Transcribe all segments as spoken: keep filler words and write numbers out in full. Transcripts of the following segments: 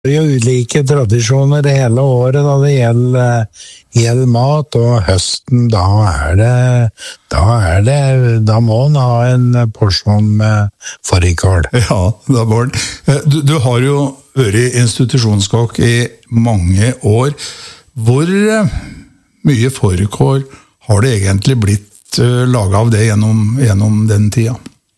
Det er jo ulike tradisjoner hele året da det gjelder, gjelder mat, og høsten da er det, da er det, da må man ha en porsjon med fårikål. Ja, da må man. Du, du har jo vært institusjonskokk i mange år. Hvor mye fårikål har det egentlig blitt laget av det gjennom, gjennom den tida?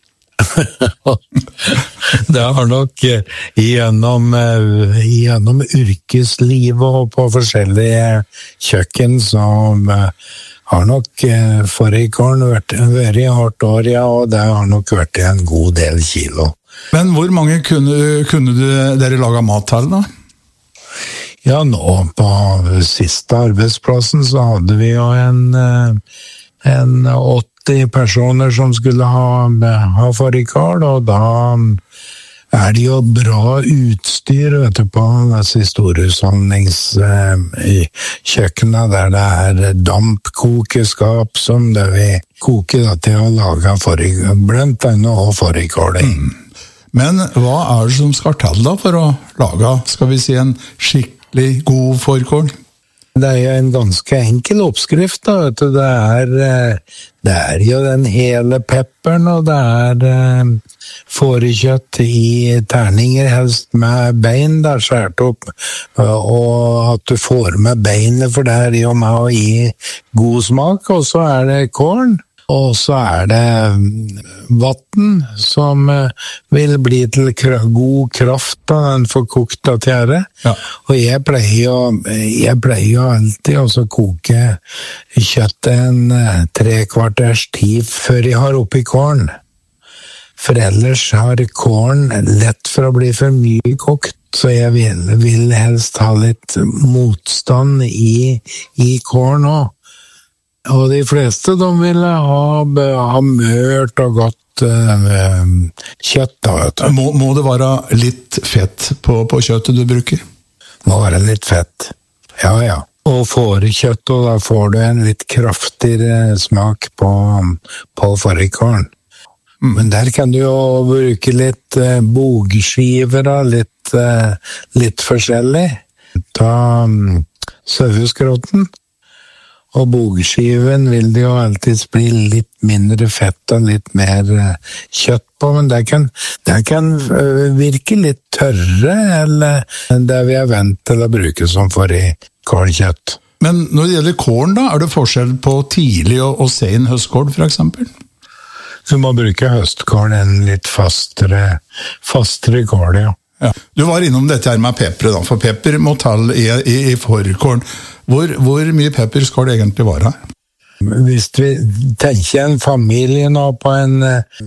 Det har nok gjennom, gjennom yrkeslivet og på forskjellige kjøkken som har nok fårikålen vært, vært i hardt år, ja, og det har nok vært en god del kilo. Men hvor mange kunne, kunne du, dere lage mat til da? Ja, nå på siste arbeidsplassen så hadde vi jo en, en åtte personer som skulle ha, ha fårikål, og da er det jo bra utstyr, vet du, på disse storhusholdningskjøkkenene, der det er dampkokeskap som det vi koker da, til å lage fårikål, blant annet og fårikål i. Mm. Men hva er det som skal til da for å lage, skal vi si, en skikkelig god fårikål? Det er jo en ganske enkel oppskrift, da, vet du. Det er, det er jo den hele pepperen, og det er fårekjøtt i terninger, helst med bein, da, skjært opp, og at du får med beinet, for det er jo med å gi god smak, og så er det kål. Og så er det vatten som vil bli til god kraft da den får kokt av tjære. Ja. Og jeg pleier jo, jeg pleier jo alltid å koke kjøttet en tre kvarters tid før jeg har oppi kålen. For ellers har kålen lett for å bli for mye kokt, så jeg vil, vil helst ha litt motstand i, i kålen også. Og de fleste de ville ha, ha mørt og godt uh, kjøtt. Da, vet du. Må, må det være litt fett på, på kjøttet du bruker? Må være litt fett, ja, ja. Og fårekjøtt, og da får du en litt kraftigere smak på, på fårikålen. Mm. Men der kan du jo bruke litt uh, bogskiver, litt, uh, litt forskjellig. Ta um, saueskrotten. Og bogskiven vil det jo alltid bli litt mindre fett og litt mer kjøtt på, men det kan, det kan virke litt tørre, eller det vi er vant til å bruke som fårikålkjøtt. Men når det gjelder kålen da, er det forskjell på tidlig og, og sen høstkål for eksempel? Så må bruke høstkål, en litt fastere, fastere kål, ja. Ja. Du var innom dette her med pepper da, for pepper må tall i, i, i fårikålen. Hvor, hvor mye pepper skal det egentlig være? Hvis vi tenker en familie nå på en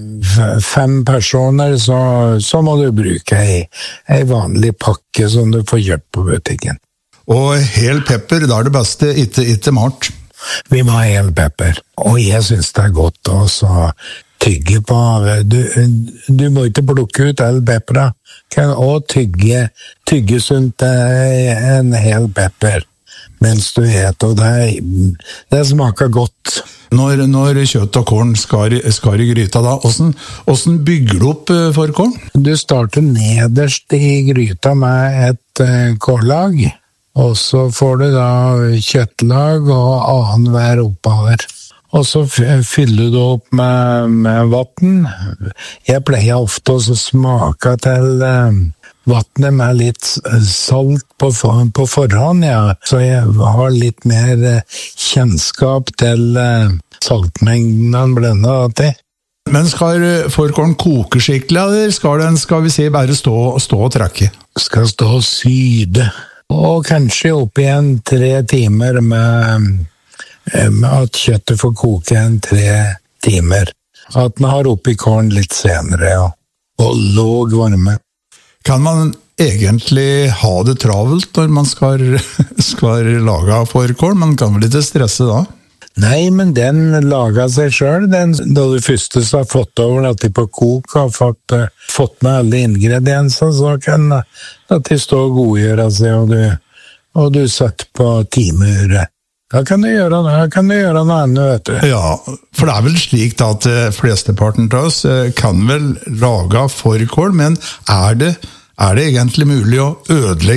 fem personer, så, så må du bruke en, en vanlig pakke som du får kjøpt på butikken. Og hel pepper, da er det beste, ikke, ikke malt. Vi må ha hel pepper, og jeg synes det er godt også tygge på. Du, du må ikke plukke ut all peppera, kan også tygge, tygge sunt en hel pepper. Mens du et, og det, det smaker godt. Når, når kjøtt og korn skal, skal i gryta da, hvordan, hvordan bygger du opp for korn? Du starter nederst i gryta med et uh, kållag, og så får du da kjøttlag og annen hver oppover. Og så fyller du opp med, med vatten. Jeg pleier ofte å smake til uh, vattnet med litt salt på, for, på forhånd, ja. Så jeg har litt mer kjennskap til uh, saltmengden han blender til. Men skal fårikålen koke skikkelig, eller skal den, skal vi si, bare stå, stå og trekke? Skal stå og syde. Og kanskje opp igjen tre timer med, med at kjøttet får koke en tre timer. At den har oppi kålen litt senere, ja. Og låg varme. Kan man egentlig ha det travelt når man skal, skal lage fårikål? Man kan vel ikke stresse da? Nei, men den lager seg selv. Den, da du første har fått over at de på kok har fått, uh, fått med alle ingredienser, så kan at de stå og godgjøre seg, og du, og du setter på timeuret. Da kan du gjøre, da kan du gjøre noe annet, vet du. Ja, for det er vel slik at flesteparten av oss kan vel lage fårikål, men er det, Er det egentlig mulig å ødelegge